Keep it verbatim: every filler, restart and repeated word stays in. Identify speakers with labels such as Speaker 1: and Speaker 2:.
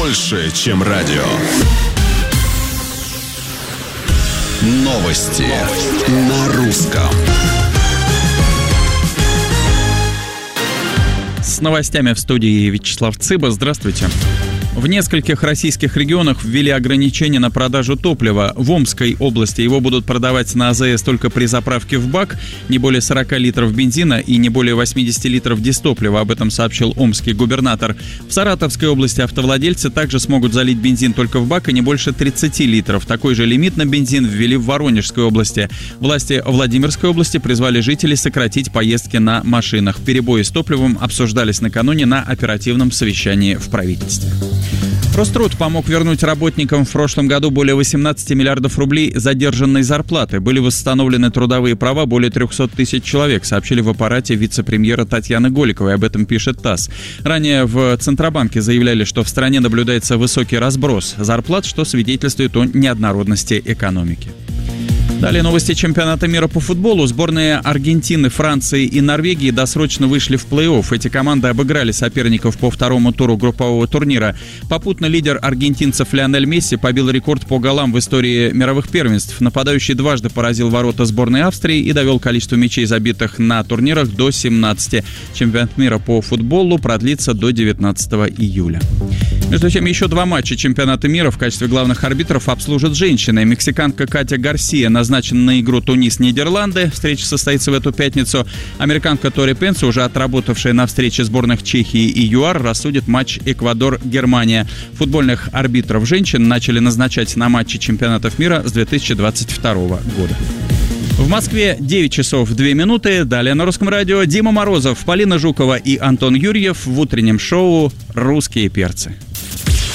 Speaker 1: больше, чем радио. Новости на русском.
Speaker 2: С новостями в студии Вячеслав Цыба. Здравствуйте. В нескольких российских регионах ввели ограничения на продажу топлива. В Омской области его будут продавать на АЗС только при заправке в бак, не более сорок литров бензина и не более восемьдесят литров дистоплива. Об этом сообщил омский губернатор. В Саратовской области автовладельцы также смогут залить бензин только в бак и не больше тридцать литров. Такой же лимит на бензин ввели в Воронежской области. Власти Владимирской области призвали жителей сократить поездки на машинах. Перебои с топливом обсуждались накануне на оперативном совещании в правительстве. Роструд помог вернуть работникам в прошлом году более восемнадцати миллиардов рублей задержанной зарплаты. Были восстановлены трудовые права более трехсот тысяч человек, сообщили в аппарате вице-премьера Татьяны Голиковой. Об этом пишет ТАСС. Ранее в Центробанке заявляли, что в стране наблюдается высокий разброс зарплат, что свидетельствует о неоднородности экономики. Далее новости чемпионата мира по футболу. Сборные Аргентины, Франции и Норвегии досрочно вышли в плей-офф. Эти команды обыграли соперников по второму туру группового турнира. Попутно лидер аргентинцев Лионель Месси побил рекорд по голам в истории мировых первенств. Нападающий дважды поразил ворота сборной Австрии и довел количество мячей, забитых на турнирах, до семнадцати. Чемпионат мира по футболу продлится до девятнадцатого июля. Между тем, еще два матча чемпионата мира в качестве главных арбитров обслужат женщины. Мексиканка Катя Гарсия назначена на игру Тунис-Нидерланды. Встреча состоится в эту пятницу. Американка Тори Пенс, уже отработавшая на встрече сборных Чехии и ЮАР, рассудит матч Эквадор-Германия. Футбольных арбитров женщин начали назначать на матчи чемпионатов мира с две тысячи двадцать второго года. В Москве девять часов две минуты. Далее на Русском радио Дима Морозов, Полина Жукова и Антон Юрьев в утреннем шоу «Русские перцы».